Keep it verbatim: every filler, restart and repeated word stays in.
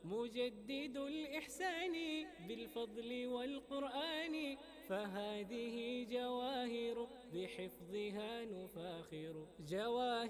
مجدد الإحسان بالفضل والقرآن، فهذه جواهر بحفظها نفاخر. جواهر